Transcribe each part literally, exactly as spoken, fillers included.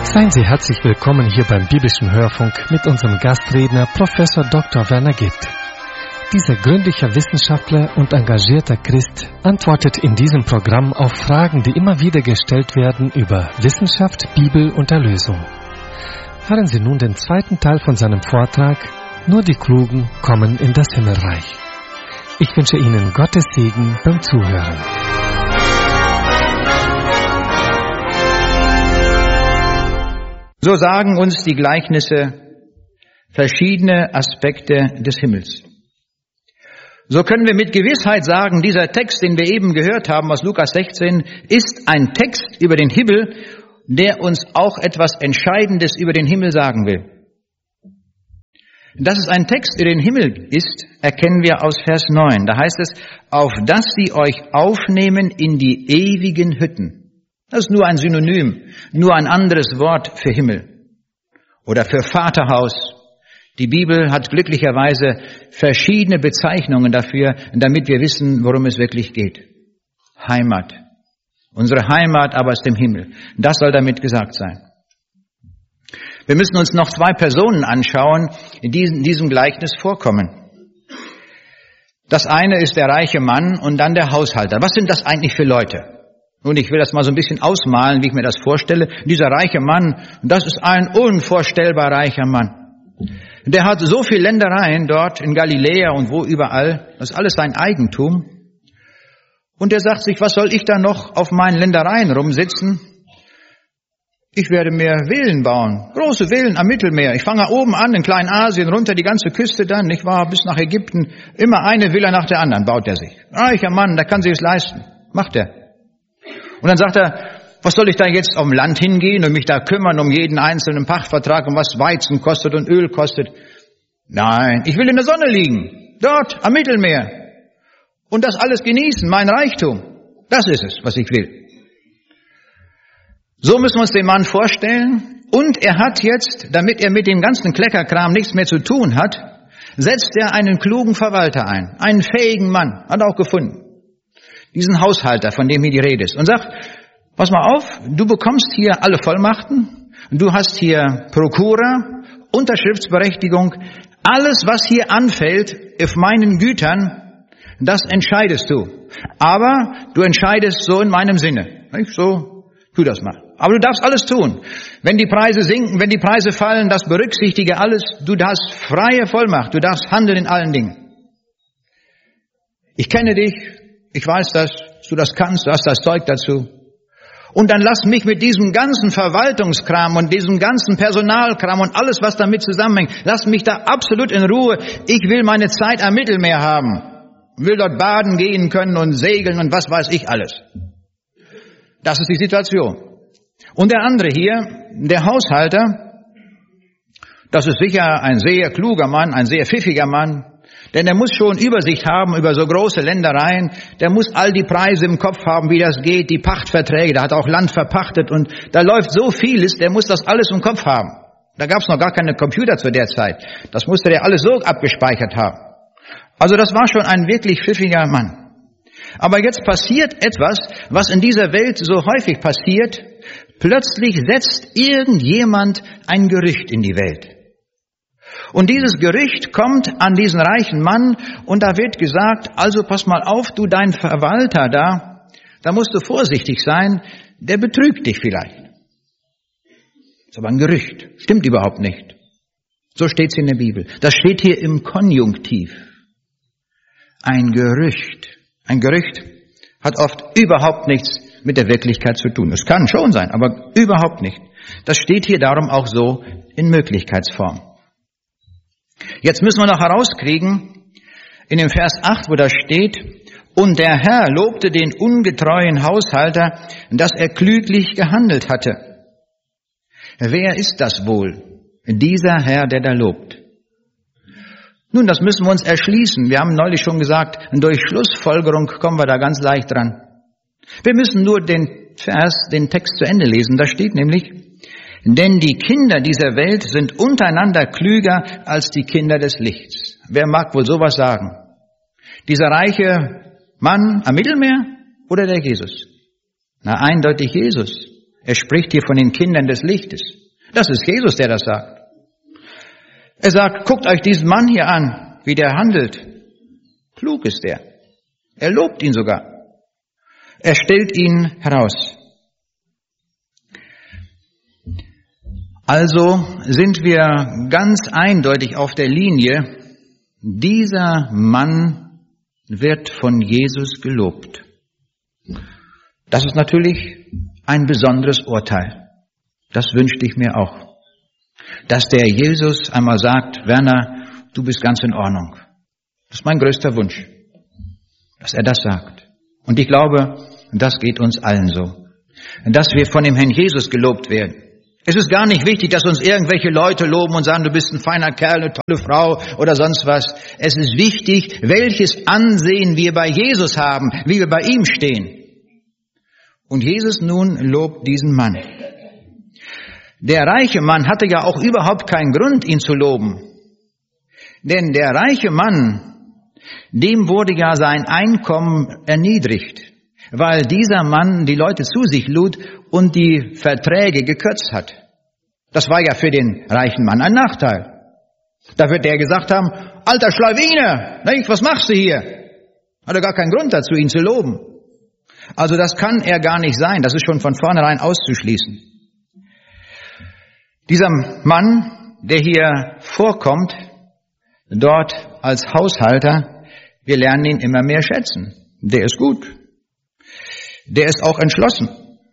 Seien Sie herzlich willkommen hier beim Biblischen Hörfunk mit unserem Gastredner Professor Doktor Werner Gitt. Dieser gründliche Wissenschaftler und engagierter Christ antwortet in diesem Programm auf Fragen, die immer wieder gestellt werden über Wissenschaft, Bibel und Erlösung. Hören Sie nun den zweiten Teil von seinem Vortrag Nur die Klugen kommen in das Himmelreich. Ich wünsche Ihnen Gottes Segen beim Zuhören. So sagen uns die Gleichnisse verschiedene Aspekte des Himmels. So können wir mit Gewissheit sagen, dieser Text, den wir eben gehört haben aus Lukas sechzehn, ist ein Text über den Himmel, der uns auch etwas Entscheidendes über den Himmel sagen will. Dass es ein Text über den Himmel ist, erkennen wir aus Vers neun. Da heißt es, auf dass sie euch aufnehmen in die ewigen Hütten. Das ist nur ein Synonym, nur ein anderes Wort für Himmel oder für Vaterhaus. Die Bibel hat glücklicherweise verschiedene Bezeichnungen dafür, damit wir wissen, worum es wirklich geht. Heimat. Unsere Heimat aber ist im Himmel. Das soll damit gesagt sein. Wir müssen uns noch zwei Personen anschauen, die in diesem Gleichnis vorkommen. Das eine ist der reiche Mann und dann der Haushalter. Was sind das eigentlich für Leute? Nun, ich will das mal so ein bisschen ausmalen, wie ich mir das vorstelle. Dieser reiche Mann, das ist ein unvorstellbar reicher Mann. Der hat so viel Ländereien dort in Galiläa und wo überall. Das ist alles sein Eigentum. Und der sagt sich, was soll ich da noch auf meinen Ländereien rumsitzen? Ich werde mir Villen bauen, große Villen am Mittelmeer. Ich fange oben an, in Kleinasien, runter die ganze Küste dann, nicht wahr, bis nach Ägypten. Immer eine Villa nach der anderen baut er sich. Reicher Mann, der kann sich es leisten. Macht er. Und dann sagt er, was soll ich da jetzt auf dem Land hingehen und mich da kümmern um jeden einzelnen Pachtvertrag und was Weizen kostet und Öl kostet? Nein, ich will in der Sonne liegen, dort am Mittelmeer und das alles genießen, mein Reichtum. Das ist es, was ich will. So müssen wir uns den Mann vorstellen. Und er hat jetzt, damit er mit dem ganzen Kleckerkram nichts mehr zu tun hat, setzt er einen klugen Verwalter ein, einen fähigen Mann, hat er auch gefunden. Diesen Haushalter, von dem hier die Rede ist, und sagt, pass mal auf, du bekommst hier alle Vollmachten, du hast hier Prokura, Unterschriftsberechtigung, alles, was hier anfällt auf meinen Gütern, das entscheidest du. Aber du entscheidest so in meinem Sinne. Nicht? So, tu das mal. Aber du darfst alles tun. Wenn die Preise sinken, wenn die Preise fallen, das berücksichtige alles. Du hast freie Vollmacht, du darfst handeln in allen Dingen. Ich kenne dich. Ich weiß, dass du das kannst, du hast das Zeug dazu. Und dann lass mich mit diesem ganzen Verwaltungskram und diesem ganzen Personalkram und alles, was damit zusammenhängt, lass mich da absolut in Ruhe. Ich will meine Zeit am Mittelmeer haben. Will dort baden gehen können und segeln und was weiß ich alles. Das ist die Situation. Und der andere hier, der Haushalter, das ist sicher ein sehr kluger Mann, ein sehr pfiffiger Mann. Denn er muss schon Übersicht haben über so große Ländereien. Der muss all die Preise im Kopf haben, wie das geht, die Pachtverträge. Der hat auch Land verpachtet und da läuft so vieles, der muss das alles im Kopf haben. Da gab es noch gar keine Computer zu der Zeit. Das musste der alles so abgespeichert haben. Also das war schon ein wirklich pfiffiger Mann. Aber jetzt passiert etwas, was in dieser Welt so häufig passiert. Plötzlich setzt irgendjemand ein Gerücht in die Welt. Und dieses Gerücht kommt an diesen reichen Mann und da wird gesagt, also pass mal auf, du dein Verwalter da, da musst du vorsichtig sein, der betrügt dich vielleicht. Das ist aber ein Gerücht, stimmt überhaupt nicht. So steht es in der Bibel. Das steht hier im Konjunktiv. Ein Gerücht. Ein Gerücht hat oft überhaupt nichts mit der Wirklichkeit zu tun. Es kann schon sein, aber überhaupt nicht. Das steht hier darum auch so in Möglichkeitsform. Jetzt müssen wir noch herauskriegen, in dem Vers acht, wo da steht, und der Herr lobte den ungetreuen Haushalter, dass er klüglich gehandelt hatte. Wer ist das wohl? Dieser Herr, der da lobt. Nun, das müssen wir uns erschließen. Wir haben neulich schon gesagt, durch Schlussfolgerung kommen wir da ganz leicht dran. Wir müssen nur den Vers, den Text zu Ende lesen. Da steht nämlich, denn die Kinder dieser Welt sind untereinander klüger als die Kinder des Lichts. Wer mag wohl sowas sagen? Dieser reiche Mann am Mittelmeer oder der Jesus? Na, eindeutig Jesus. Er spricht hier von den Kindern des Lichtes. Das ist Jesus, der das sagt. Er sagt, guckt euch diesen Mann hier an, wie der handelt. Klug ist der. Er lobt ihn sogar. Er stellt ihn heraus. Also sind wir ganz eindeutig auf der Linie, dieser Mann wird von Jesus gelobt. Das ist natürlich ein besonderes Urteil. Das wünschte ich mir auch. Dass der Jesus einmal sagt, Werner, du bist ganz in Ordnung. Das ist mein größter Wunsch, dass er das sagt. Und ich glaube, das geht uns allen so. Dass wir von dem Herrn Jesus gelobt werden. Es ist gar nicht wichtig, dass uns irgendwelche Leute loben und sagen, du bist ein feiner Kerl, eine tolle Frau oder sonst was. Es ist wichtig, welches Ansehen wir bei Jesus haben, wie wir bei ihm stehen. Und Jesus nun lobt diesen Mann. Der reiche Mann hatte ja auch überhaupt keinen Grund, ihn zu loben. Denn der reiche Mann, dem wurde ja sein Einkommen erniedrigt, weil dieser Mann die Leute zu sich lud und die Verträge gekürzt hat. Das war ja für den reichen Mann ein Nachteil. Da wird der gesagt haben, alter Schlawiner, was machst du hier? Hat er gar keinen Grund dazu, ihn zu loben. Also das kann er gar nicht sein, das ist schon von vornherein auszuschließen. Dieser Mann, der hier vorkommt, dort als Haushalter, wir lernen ihn immer mehr schätzen. Der ist gut. Der ist auch entschlossen.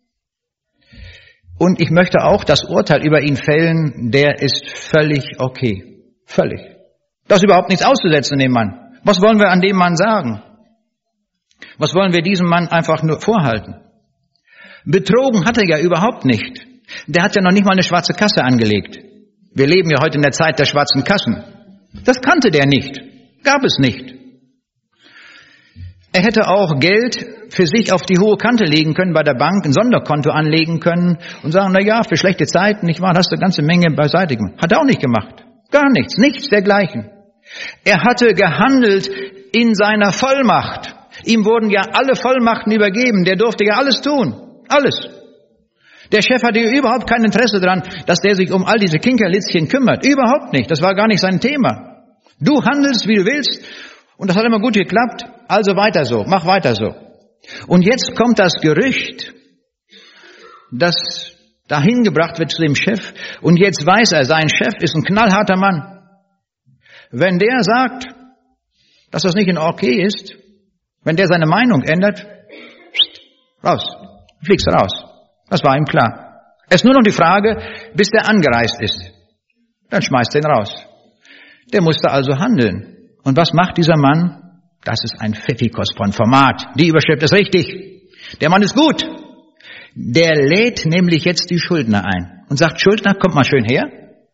Und ich möchte auch das Urteil über ihn fällen, der ist völlig okay. Völlig. Da ist überhaupt nichts auszusetzen in dem Mann. Was wollen wir an dem Mann sagen? Was wollen wir diesem Mann einfach nur vorhalten? Betrogen hat er ja überhaupt nicht. Der hat ja noch nicht mal eine schwarze Kasse angelegt. Wir leben ja heute in der Zeit der schwarzen Kassen. Das kannte der nicht. Gab es nicht. Er hätte auch Geld für sich auf die hohe Kante legen können bei der Bank, ein Sonderkonto anlegen können und sagen, na ja, für schlechte Zeiten, nicht wahr, hast du eine ganze Menge beiseite gemacht. Hat er auch nicht gemacht. Gar nichts, nichts dergleichen. Er hatte gehandelt in seiner Vollmacht. Ihm wurden ja alle Vollmachten übergeben. Der durfte ja alles tun. Alles. Der Chef hatte überhaupt kein Interesse daran, dass der sich um all diese Kinkerlitzchen kümmert. Überhaupt nicht. Das war gar nicht sein Thema. Du handelst, wie du willst. Und das hat immer gut geklappt. Also weiter so. Mach weiter so. Und jetzt kommt das Gerücht, das dahin gebracht wird zu dem Chef. Und jetzt weiß er, sein Chef ist ein knallharter Mann. Wenn der sagt, dass das nicht in okay ist, wenn der seine Meinung ändert, raus, fliegst du raus. Das war ihm klar. Es ist nur noch die Frage, bis der angereist ist. Dann schmeißt er ihn raus. Der musste also handeln. Und was macht dieser Mann? Das ist ein Pfiffikos von Format. Die Überschrift ist richtig. Der Mann ist gut. Der lädt nämlich jetzt die Schuldner ein und sagt, Schuldner, kommt mal schön her.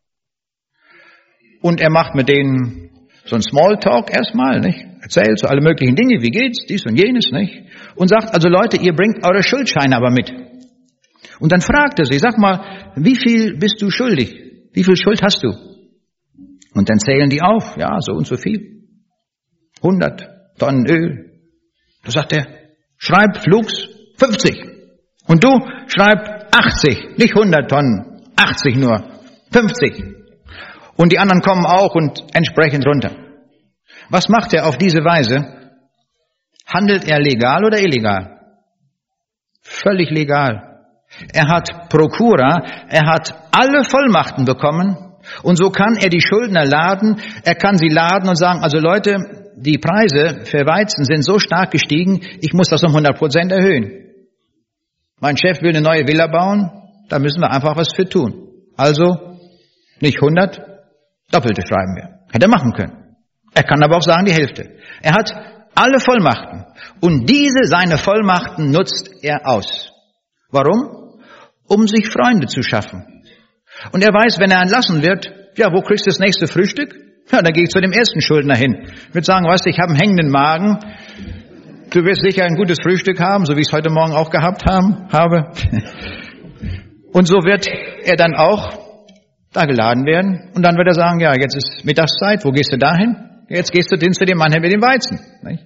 Und er macht mit denen so ein Smalltalk erstmal, nicht? Erzählt so alle möglichen Dinge, wie geht's, dies und jenes, nicht? Und sagt, also Leute, ihr bringt eure Schuldscheine aber mit. Und dann fragt er sie, sag mal, wie viel bist du schuldig? Wie viel Schuld hast du? Und dann zählen die auf, ja, so und so viel. hundert Tonnen Öl. Da sagt er, schreib flugs fünfzig. Und du schreib achtzig, nicht hundert Tonnen, achtzig nur, fünfzig. Und die anderen kommen auch und entsprechend runter. Was macht er auf diese Weise? Handelt er legal oder illegal? Völlig legal. Er hat Prokura, er hat alle Vollmachten bekommen und so kann er die Schuldner laden, er kann sie laden und sagen, also Leute, die Preise für Weizen sind so stark gestiegen, ich muss das um hundert Prozent erhöhen. Mein Chef will eine neue Villa bauen, da müssen wir einfach was für tun. Also nicht hundert, doppelte schreiben wir. Hätte er machen können. Er kann aber auch sagen die Hälfte. Er hat alle Vollmachten und diese seine Vollmachten nutzt er aus. Warum? Um sich Freunde zu schaffen. Und er weiß, wenn er entlassen wird, ja, wo kriegst du das nächste Frühstück? Ja, dann gehe ich zu dem ersten Schuldner hin. Ich würde sagen, weißt du, ich habe einen hängenden Magen. Du wirst sicher ein gutes Frühstück haben, so wie ich es heute Morgen auch gehabt haben, habe. Und so wird er dann auch da geladen werden. Und dann wird er sagen, ja, jetzt ist Mittagszeit, wo gehst du dahin? Jetzt gehst du hin zu dem Mann mit dem Weizen.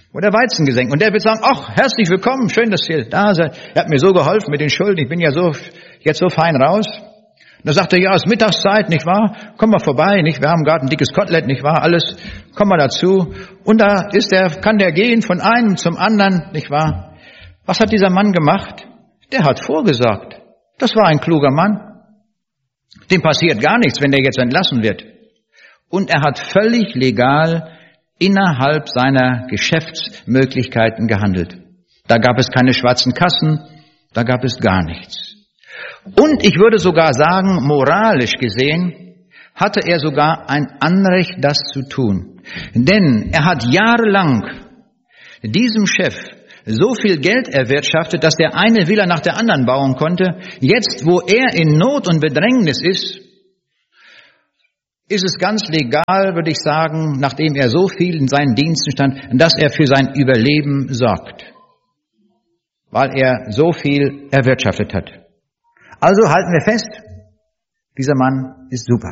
Oder Weizen gesenkt. Und der wird sagen, ach, herzlich willkommen, schön, dass ihr da seid. Er hat mir so geholfen mit den Schulden, ich bin ja so jetzt so fein raus. Und dann sagt er, ja, es ist Mittagszeit, nicht wahr? Komm mal vorbei, nicht? Wir haben gerade ein dickes Kotelett, nicht wahr? Alles, komm mal dazu. Und da ist der, kann der gehen von einem zum anderen, nicht wahr? Was hat dieser Mann gemacht? Der hat vorgesorgt. Das war ein kluger Mann. Dem passiert gar nichts, wenn der jetzt entlassen wird. Und er hat völlig legal innerhalb seiner Geschäftsmöglichkeiten gehandelt. Da gab es keine schwarzen Kassen, da gab es gar nichts. Und ich würde sogar sagen, moralisch gesehen, hatte er sogar ein Anrecht, das zu tun. Denn er hat jahrelang diesem Chef so viel Geld erwirtschaftet, dass der eine Villa nach der anderen bauen konnte. Jetzt, wo er in Not und Bedrängnis ist, ist es ganz legal, würde ich sagen, nachdem er so viel in seinen Diensten stand, dass er für sein Überleben sorgt, weil er so viel erwirtschaftet hat. Also halten wir fest, dieser Mann ist super.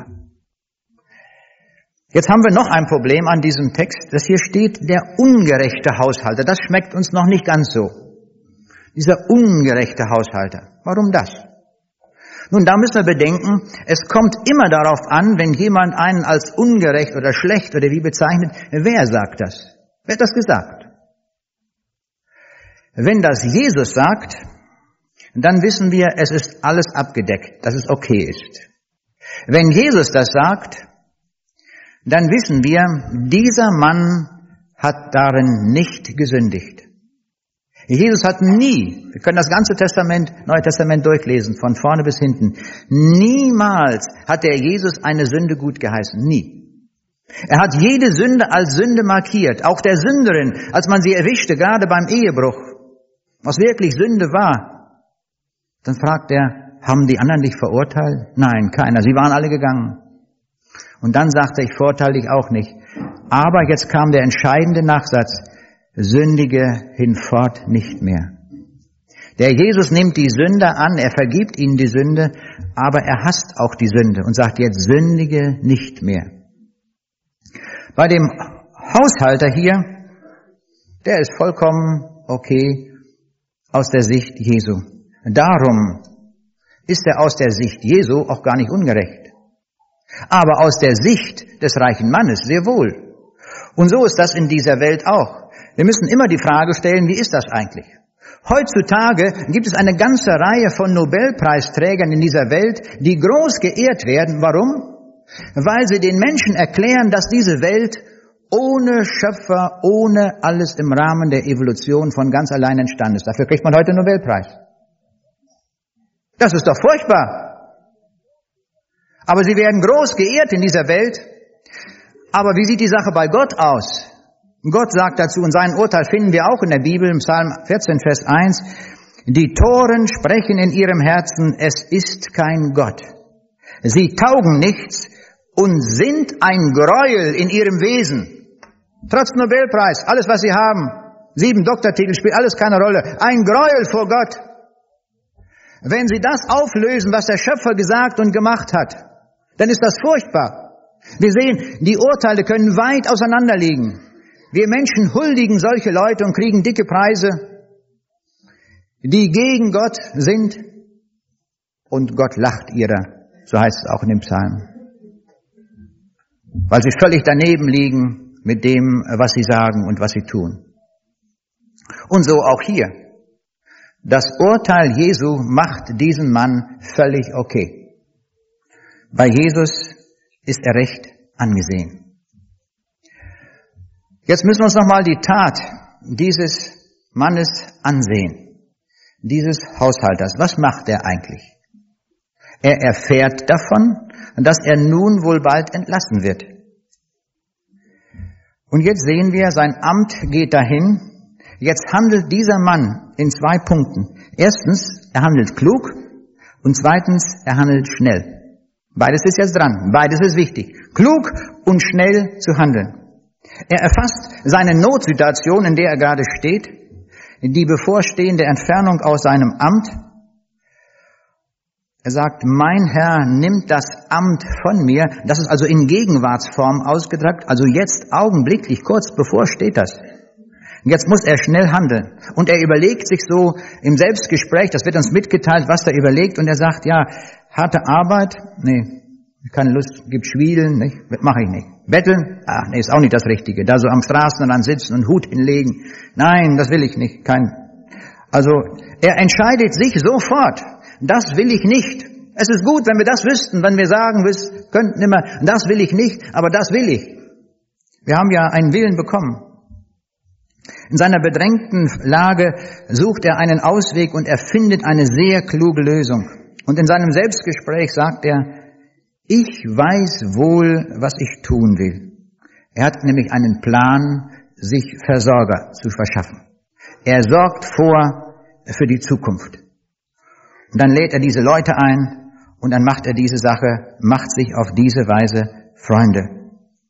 Jetzt haben wir noch ein Problem an diesem Text, dass hier steht, der ungerechte Haushalter. Das schmeckt uns noch nicht ganz so. Dieser ungerechte Haushalter. Warum das? Nun, da müssen wir bedenken, es kommt immer darauf an, wenn jemand einen als ungerecht oder schlecht oder wie bezeichnet, wer sagt das? Wer hat das gesagt? Wenn das Jesus sagt, dann wissen wir, es ist alles abgedeckt, dass es okay ist. Wenn Jesus das sagt, dann wissen wir, dieser Mann hat darin nicht gesündigt. Jesus hat nie, wir können das ganze Testament, Neue Testament durchlesen, von vorne bis hinten, niemals hat der Jesus eine Sünde gut geheißen, nie. Er hat jede Sünde als Sünde markiert, auch der Sünderin, als man sie erwischte, gerade beim Ehebruch, was wirklich Sünde war. Dann fragt er, haben die anderen dich verurteilt? Nein, keiner, sie waren alle gegangen. Und dann sagte er, ich verurteile dich auch nicht. Aber jetzt kam der entscheidende Nachsatz, sündige hinfort nicht mehr. Der Jesus nimmt die Sünder an, er vergibt ihnen die Sünde, aber er hasst auch die Sünde und sagt jetzt, sündige nicht mehr. Bei dem Haushalter hier, der ist vollkommen okay aus der Sicht Jesu. Darum ist er aus der Sicht Jesu auch gar nicht ungerecht. Aber aus der Sicht des reichen Mannes sehr wohl. Und so ist das in dieser Welt auch. Wir müssen immer die Frage stellen, wie ist das eigentlich? Heutzutage gibt es eine ganze Reihe von Nobelpreisträgern in dieser Welt, die groß geehrt werden. Warum? Weil sie den Menschen erklären, dass diese Welt ohne Schöpfer, ohne alles im Rahmen der Evolution von ganz allein entstanden ist. Dafür kriegt man heute einen Nobelpreis. Das ist doch furchtbar. Aber sie werden groß geehrt in dieser Welt. Aber wie sieht die Sache bei Gott aus? Gott sagt dazu, und sein Urteil finden wir auch in der Bibel, im Psalm vierzehn, Vers eins, die Toren sprechen in ihrem Herzen, es ist kein Gott. Sie taugen nichts und sind ein Gräuel in ihrem Wesen. Trotz Nobelpreis, alles was sie haben, sieben Doktortitel, spielt alles keine Rolle. Ein Gräuel vor Gott. Wenn sie das auflösen, was der Schöpfer gesagt und gemacht hat, dann ist das furchtbar. Wir sehen, die Urteile können weit auseinander liegen. Wir Menschen huldigen solche Leute und kriegen dicke Preise, die gegen Gott sind, und Gott lacht ihrer, so heißt es auch in dem Psalm. Weil sie völlig daneben liegen mit dem, was sie sagen und was sie tun. Und so auch hier. Das Urteil Jesu macht diesen Mann völlig okay. Bei Jesus ist er recht angesehen. Jetzt müssen wir uns nochmal die Tat dieses Mannes ansehen, dieses Haushalters. Was macht er eigentlich? Er erfährt davon, dass er nun wohl bald entlassen wird. Und jetzt sehen wir, sein Amt geht dahin. Jetzt handelt dieser Mann in zwei Punkten. Erstens, er handelt klug, und zweitens, er handelt schnell. Beides ist jetzt dran, beides ist wichtig. Klug und schnell zu handeln. Er erfasst seine Notsituation, in der er gerade steht, die bevorstehende Entfernung aus seinem Amt. Er sagt, mein Herr nimmt das Amt von mir. Das ist also in Gegenwartsform ausgedrückt, also jetzt augenblicklich, kurz bevor steht das. Und jetzt muss er schnell handeln. Und er überlegt sich so im Selbstgespräch, das wird uns mitgeteilt, was er überlegt. Und er sagt, ja, harte Arbeit, nee, keine Lust, gibt Schwielen, nicht, mache ich nicht. Betteln, ach nee, ist auch nicht das Richtige. Da so am Straßenrand sitzen und Hut hinlegen, nein, das will ich nicht. Kein. Also er entscheidet sich sofort, das will ich nicht. Es ist gut, wenn wir das wüssten, wenn wir sagen, wir könnten immer, das will ich nicht, aber das will ich. Wir haben ja einen Willen bekommen. In seiner bedrängten Lage sucht er einen Ausweg und er findet eine sehr kluge Lösung. Und in seinem Selbstgespräch sagt er, ich weiß wohl, was ich tun will. Er hat nämlich einen Plan, sich Versorger zu verschaffen. Er sorgt vor für die Zukunft. Und dann lädt er diese Leute ein und dann macht er diese Sache, macht sich auf diese Weise Freunde.